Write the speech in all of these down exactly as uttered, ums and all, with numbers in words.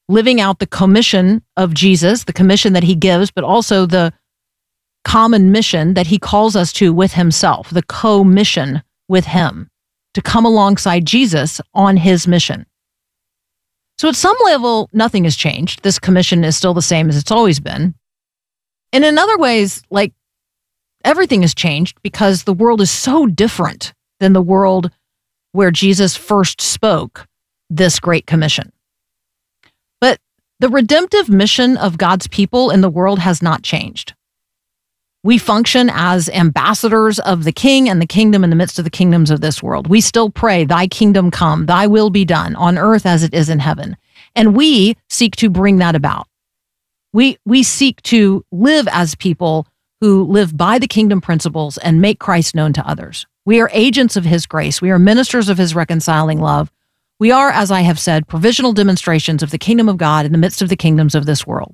living out the commission of Jesus, the commission that he gives, but also the common mission that he calls us to with himself, the co-mission with him, to come alongside Jesus on his mission. So at some level, nothing has changed. This commission is still the same as it's always been. And in other ways, like, everything has changed because the world is so different than the world where Jesus first spoke this great commission. But the redemptive mission of God's people in the world has not changed. We function as ambassadors of the King and the kingdom in the midst of the kingdoms of this world. We still pray, thy kingdom come, thy will be done on earth as it is in heaven. And we seek to bring that about. We, we seek to live as people who live by the kingdom principles and make Christ known to others. We are agents of his grace. We are ministers of his reconciling love. We are, as I have said, provisional demonstrations of the kingdom of God in the midst of the kingdoms of this world.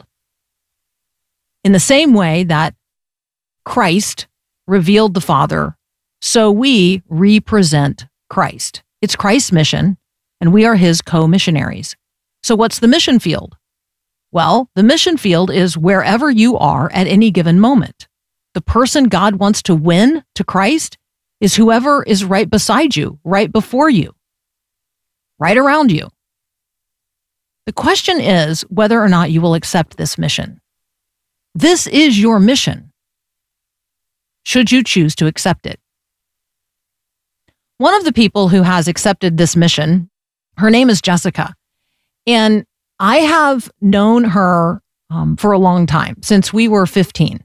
In the same way that Christ revealed the Father, so we represent Christ. It's Christ's mission, and we are his co-missionaries. So what's the mission field? Well, the mission field is wherever you are at any given moment. The person God wants to win to Christ is whoever is right beside you, right before you, right around you. The question is whether or not you will accept this mission. This is your mission, should you choose to accept it. One of the people who has accepted this mission, her name is Jessica. And I have known her um, for a long time, since we were fifteen.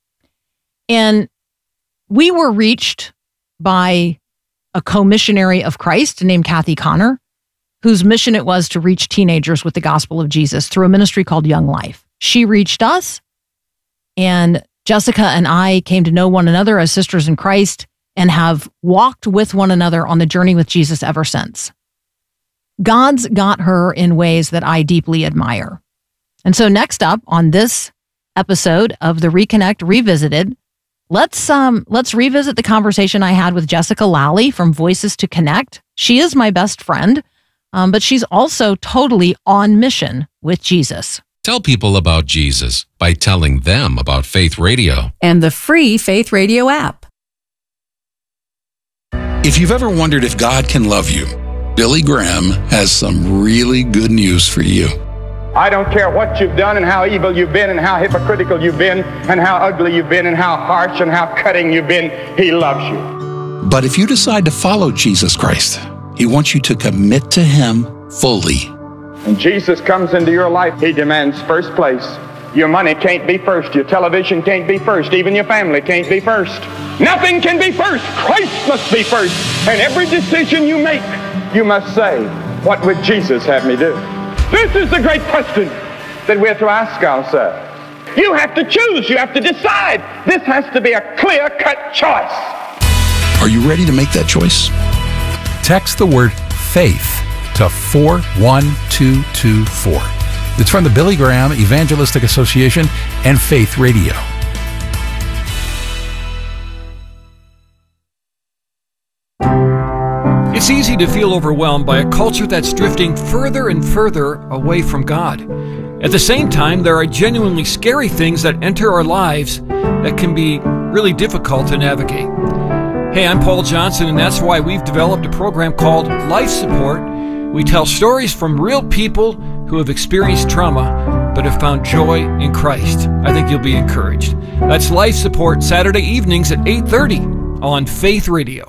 And we were reached by a co-missionary of Christ named Kathy Connor, whose mission it was to reach teenagers with the gospel of Jesus through a ministry called Young Life. She reached us, and Jessica and I came to know one another as sisters in Christ and have walked with one another on the journey with Jesus ever since. God's got her in ways that I deeply admire. And so next up on this episode of the Reconnect Revisited, let's um let's revisit the conversation I had with Jessica Lally from Voices to Connect. She is my best friend, um, but she's also totally on mission with Jesus. Tell people about Jesus by telling them about Faith Radio and the free Faith Radio app. If you've ever wondered if God can love you, Billy Graham has some really good news for you. I don't care what you've done and how evil you've been and how hypocritical you've been and how ugly you've been and how harsh and how cutting you've been. He loves you. But if you decide to follow Jesus Christ, he wants you to commit to him fully. When Jesus comes into your life, he demands first place. Your money can't be first. Your television can't be first. Even your family can't be first. Nothing can be first. Christ must be first. And every decision you make, you must say, what would Jesus have me do? This is the great question that we have to ask ourselves. You have to choose. You have to decide. This has to be a clear-cut choice. Are you ready to make that choice? Text the word faith to four one two two four. It's from the Billy Graham Evangelistic Association and Faith Radio. It's easy to feel overwhelmed by a culture that's drifting further and further away from God. At the same time, there are genuinely scary things that enter our lives that can be really difficult to navigate. Hey, I'm Paul Johnson, and that's why we've developed a program called Life Support. We tell stories from real people who have experienced trauma but have found joy in Christ. I think you'll be encouraged. That's Life Support, Saturday evenings at eight thirty on Faith Radio.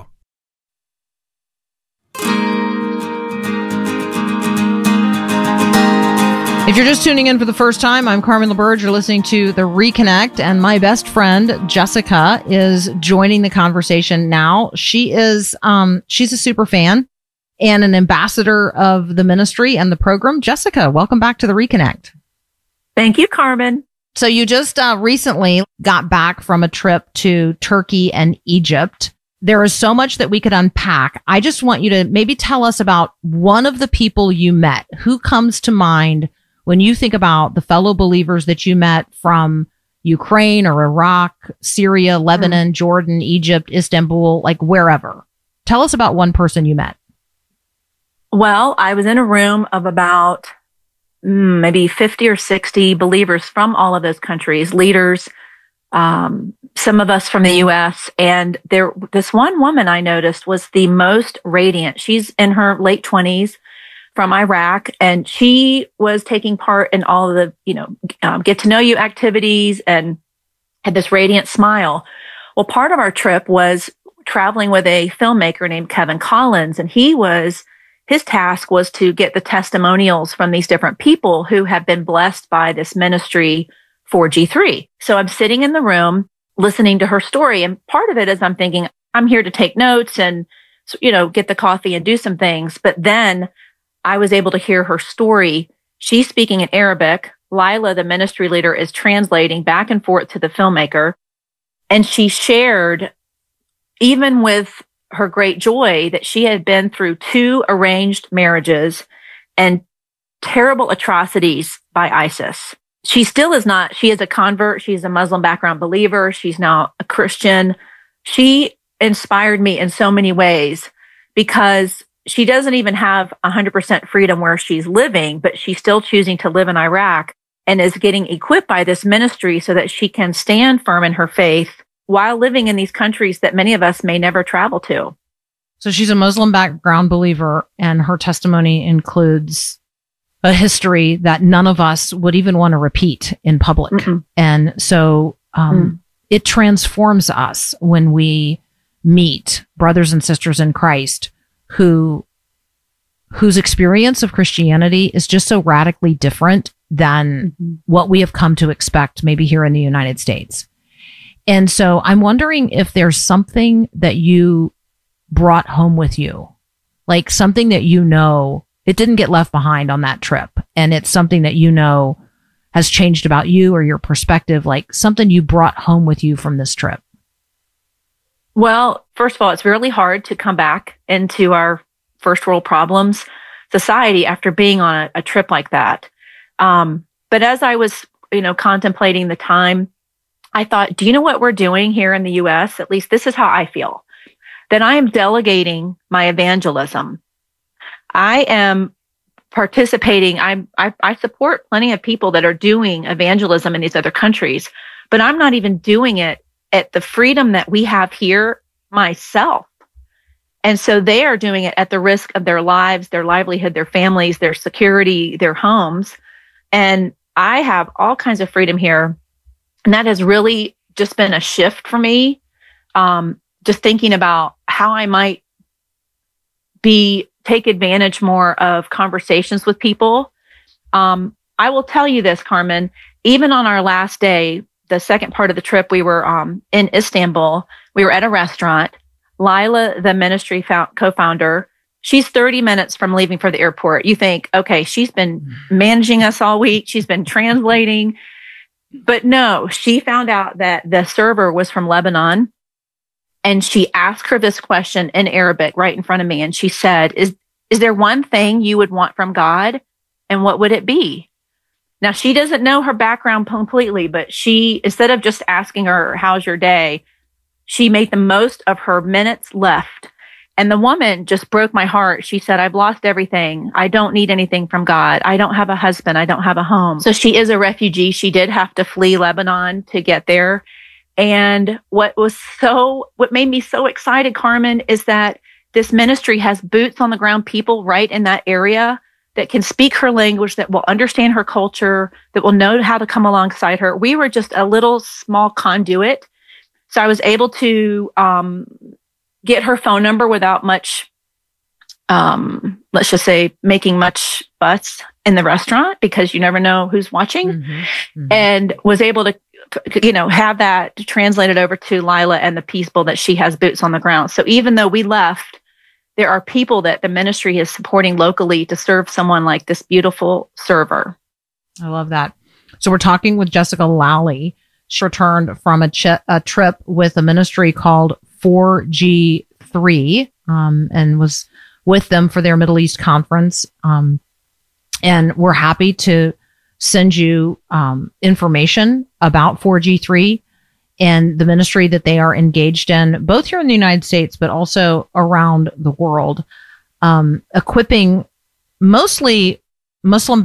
If you're just tuning in for the first time, I'm Carmen LaBerge. You're listening to The Reconnect, and my best friend, Jessica, is joining the conversation now. She is, um, she's a super fan and an ambassador of the ministry and the program. Jessica, welcome back to The Reconnect. Thank you, Carmen. So you just uh, recently got back from a trip to Turkey and Egypt. There is so much that we could unpack. I just want you to maybe tell us about one of the people you met. Who comes to mind when you think about the fellow believers that you met from Ukraine or Iraq, Syria, Lebanon, mm. Jordan, Egypt, Istanbul, like wherever? Tell us about one person you met. Well, I was in a room of about mm, maybe fifty or sixty believers from all of those countries, leaders, um, some of us from the U S. And there, this one woman I noticed was the most radiant. She's in her late twenties from Iraq, and she was taking part in all of the, you know, um, get to know you activities and had this radiant smile. Well, part of our trip was traveling with a filmmaker named Kevin Collins, and he was, his task was to get the testimonials from these different people who have been blessed by this ministry four G three. So I'm sitting in the room listening to her story, and part of it is I'm thinking, I'm here to take notes and, you know, get the coffee and do some things. But then I was able to hear her story. She's speaking in Arabic. Lila, the ministry leader, is translating back and forth to the filmmaker. And she shared, even with her great joy, that she had been through two arranged marriages and terrible atrocities by ISIS. She still is not, she is a convert. She's a Muslim background believer. She's now a Christian. She inspired me in so many ways because she doesn't even have one hundred percent freedom where she's living, but she's still choosing to live in Iraq and is getting equipped by this ministry so that she can stand firm in her faith while living in these countries that many of us may never travel to. So she's a Muslim background believer, and her testimony includes a history that none of us would even want to repeat in public. Mm-mm. And so um, mm. it transforms us when we meet brothers and sisters in Christ who whose experience of Christianity is just so radically different than mm-hmm. what we have come to expect maybe here in the United States. And so I'm wondering if there's something that you brought home with you, like something that you know, it didn't get left behind on that trip, and it's something that you know has changed about you or your perspective, like something you brought home with you from this trip. Well, first of all, it's really hard to come back into our first world problems society after being on a, a trip like that. Um, but as I was, you know, contemplating the time, I thought, do you know what we're doing here in the U S? At least this is how I feel. That I am delegating my evangelism. I am participating. I'm, I, I support plenty of people that are doing evangelism in these other countries, but I'm not even doing it at the freedom that we have here myself. And so they are doing it at the risk of their lives, their livelihood, their families, their security, their homes. And I have all kinds of freedom here. And that has really just been a shift for me. Um, just thinking about how I might be, take advantage more of conversations with people. Um, I will tell you this, Carmen, even on our last day, the second part of the trip, we were um, in Istanbul. We were at a restaurant. Lila, the ministry found, co-founder, she's thirty minutes from leaving for the airport. You think, okay, she's been managing us all week. She's been translating. But no, she found out that the server was from Lebanon. And she asked her this question in Arabic right in front of me. And she said, is, is there one thing you would want from God? And what would it be? Now, she doesn't know her background completely, but she, instead of just asking her, how's your day? She made the most of her minutes left. And the woman just broke my heart. She said, I've lost everything. I don't need anything from God. I don't have a husband. I don't have a home. So she is a refugee. She did have to flee Lebanon to get there. And what was so, what made me so excited, Carmen, is that this ministry has boots on the ground people right in that area that can speak her language, that will understand her culture, that will know how to come alongside her. We were just a little small conduit. So I was able to um, get her phone number without much, um, let's just say, making much fuss in the restaurant, because you never know who's watching, mm-hmm, mm-hmm. and was able to, you know, have that translated over to Lila and the people that she has boots on the ground. So even though we left, there are people that the ministry is supporting locally to serve someone like this beautiful server. I love that. So we're talking with Jessica Lally. She returned from a, ch- a trip with a ministry called four G three um, and was with them for their Middle East conference. Um, and we're happy to send you um, information about four G three and the ministry that they are engaged in, both here in the United States, but also around the world, um, equipping mostly Muslim